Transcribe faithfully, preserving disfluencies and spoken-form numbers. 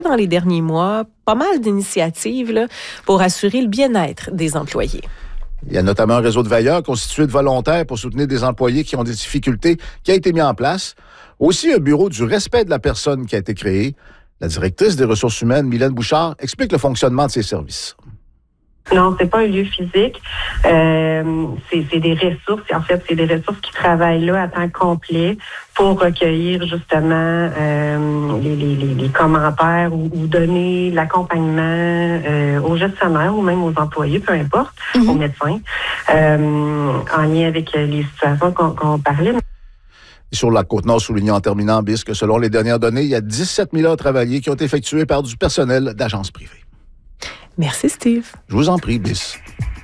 dans les derniers mois pas mal d'initiatives là, pour assurer le bien-être des employés. Il y a notamment un réseau de veilleurs constitué de volontaires pour soutenir des employés qui ont des difficultés qui a été mis en place. Aussi, un bureau du respect de la personne qui a été créé. La directrice des ressources humaines, Mylène Bouchard, explique le fonctionnement de ces services. Non, c'est pas un lieu physique. Euh, c'est, c'est des ressources. En fait, c'est des ressources qui travaillent là à temps complet pour recueillir justement euh, les, les, les, les commentaires ou, ou donner l'accompagnement euh, aux gestionnaires ou même aux employés, peu importe, mm-hmm. aux médecins, euh, en lien avec les situations qu'on, qu'on parlait. Sur la Côte-Nord, soulignant en terminant, B I S, que selon les dernières données, il y a dix-sept mille heures travaillées qui ont été effectuées par du personnel d'agences privées. Merci, Steve. Je vous en prie, B I S.